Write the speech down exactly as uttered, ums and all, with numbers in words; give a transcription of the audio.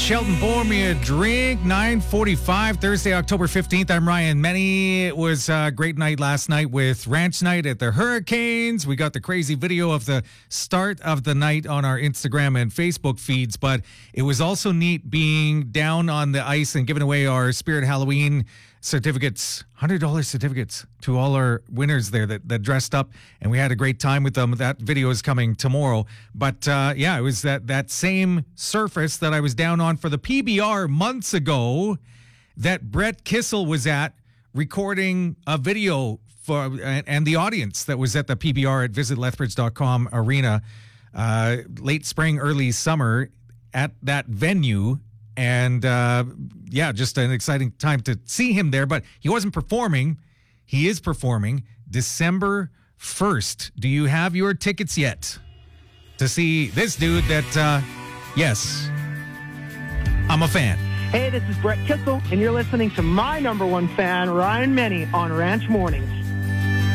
Shelton, pour me a drink. nine forty-five, Thursday, October fifteenth. I'm Ryan Menny. It was a great night last night with Ranch Night at the Hurricanes. We got the crazy video of the start of the night on our Instagram and Facebook feeds, but it was also neat being down on the ice and giving away our Spirit Halloween certificates, one hundred dollars certificates to all our winners there that, that dressed up, and we had a great time with them. That video is coming tomorrow. But uh, yeah, it was that, that same surface that I was down on for the P B R months ago that Brett Kissel was at recording a video for, and, and the audience that was at the P B R at visit lethbridge dot com arena uh, late spring, early summer at that venue. And, uh, yeah, just an exciting time to see him there. But he wasn't performing. He is performing December first. Do you have your tickets yet to see this dude that, uh, yes, I'm a fan. Hey, this is Brett Kissel, and you're listening to my number one fan, Ryan Menny, on Ranch Mornings.